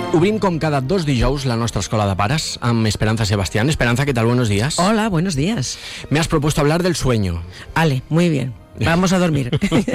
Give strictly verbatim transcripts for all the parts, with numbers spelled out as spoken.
Obrim com cada dos dijous la nostra escola de pares amb Esperanza Sebastián. Esperanza, ¿qué tal? Buenos días. Hola, buenos días. Me has propuesto hablar del sueño. Ale, muy bien. Vamos a dormir.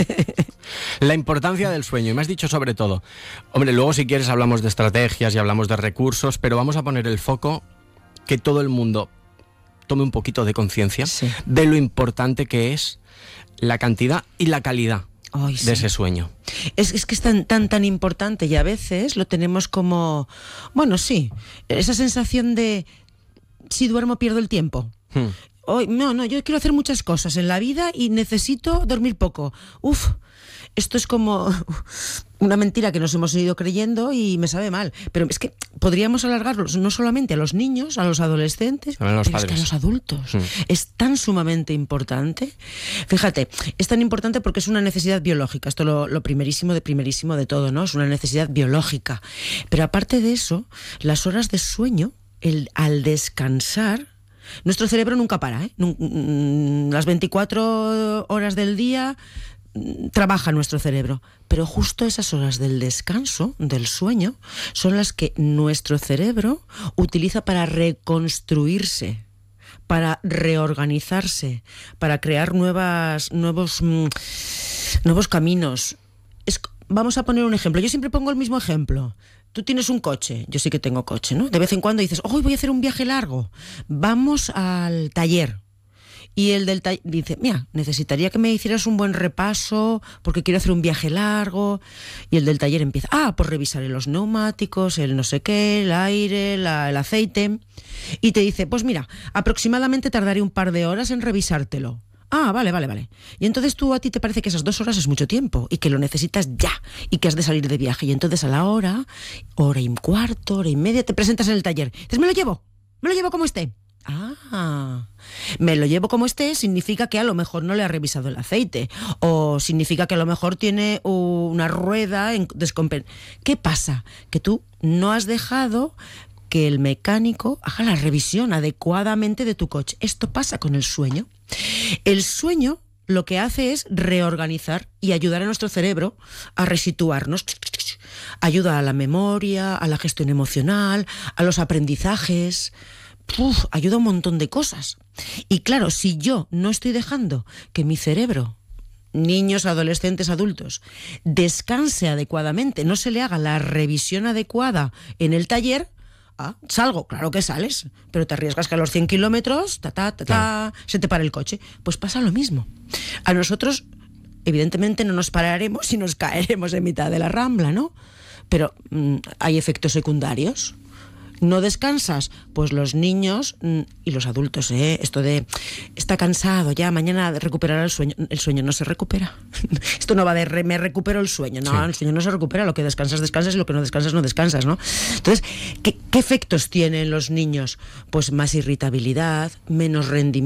La importancia del sueño. Y me has dicho sobre todo, hombre, luego si quieres hablamos de estrategias y hablamos de recursos, pero vamos a poner el foco que todo el mundo tome un poquito de conciencia Sí. de lo importante que es la cantidad y la calidad Ay, sí. de ese sueño. Es, es que es tan, tan, tan importante y a veces lo tenemos como, bueno, sí, esa sensación de si duermo pierdo el tiempo. Hmm. Hoy, no, no, yo quiero hacer muchas cosas en la vida y necesito dormir poco. Uf, esto es como una mentira que nos hemos ido creyendo y me sabe mal. Pero es que podríamos alargarlo no solamente a los niños, a los adolescentes, a los pero es que a los adultos. Mm. Es tan sumamente importante. Fíjate, es tan importante porque es una necesidad biológica. Esto lo, lo primerísimo de primerísimo de todo, ¿no? Es una necesidad biológica. Pero aparte de eso, las horas de sueño, el, al descansar, nuestro cerebro nunca para, ¿eh? Las veinticuatro horas del día trabaja nuestro cerebro, pero justo esas horas del descanso, del sueño, son las que nuestro cerebro utiliza para reconstruirse, para reorganizarse, para crear nuevas, nuevos, mmm, nuevos caminos. Es, vamos a poner un ejemplo. Yo siempre pongo el mismo ejemplo. Tú tienes un coche, yo sí que tengo coche, ¿no? De vez en cuando dices, hoy voy a hacer un viaje largo, vamos al taller. Y el del taller dice, mira, necesitaría que me hicieras un buen repaso porque quiero hacer un viaje largo. Y el del taller empieza, ah, pues revisaré los neumáticos, el no sé qué, el aire, la, el aceite. Y te dice, pues mira, aproximadamente tardaré un par de horas en revisártelo. Ah, vale, vale, vale. Y entonces tú a ti te parece que esas dos horas es mucho tiempo y que lo necesitas ya y que has de salir de viaje. Y entonces a la hora, hora y un cuarto, hora y media, te presentas en el taller. Dices, me lo llevo, me lo llevo como esté. Ah, me lo llevo como esté significa que a lo mejor no le ha revisado el aceite o significa que a lo mejor tiene una rueda en descompen... ¿Qué pasa? Que tú no has dejado que el mecánico haga la revisión adecuadamente de tu coche. Esto pasa con el sueño. El sueño lo que hace es reorganizar y ayudar a nuestro cerebro a resituarnos. Ayuda a la memoria, a la gestión emocional, a los aprendizajes. Uf, ayuda a un montón de cosas. Y claro, si yo no estoy dejando que mi cerebro, niños, adolescentes, adultos, descanse adecuadamente, no se le haga la revisión adecuada en el taller, ah, salgo, claro que sales, pero te arriesgas que a los cien kilómetros, ta, ta, ta, ta, claro, se te para el coche. Pues pasa lo mismo. A nosotros, evidentemente, no nos pararemos y nos caeremos en mitad de la rambla, ¿no? Pero mmm, hay efectos secundarios. ¿No descansas? Pues los niños y los adultos, ¿eh? Esto de está cansado, ya mañana recuperará el sueño. El sueño no se recupera. Esto no va de re, me recupero el sueño. No, sí. El sueño no se recupera. Lo que descansas, descansas y lo que no descansas, no descansas, ¿no? Entonces, ¿qué, qué efectos tienen los niños? Pues más irritabilidad, menos rendimiento.